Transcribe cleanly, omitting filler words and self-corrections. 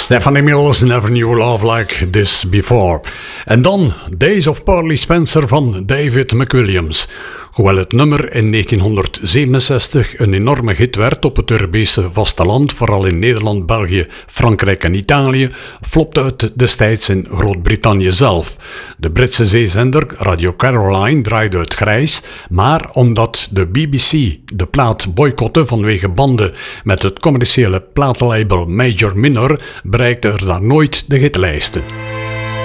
Stephanie Mills, Never Knew Love Like This Before. En dan Days of Pearly Spencer van David McWilliams. Hoewel het nummer in 1967 een enorme hit werd op het Europese vasteland, vooral in Nederland, België, Frankrijk en Italië, flopte het destijds in Groot-Brittannië zelf. De Britse zeezender Radio Caroline draaide het grijs, maar omdat de BBC de plaat boycotte vanwege banden met het commerciële platenlabel Major Minor, bereikte er daar nooit de hitlijsten.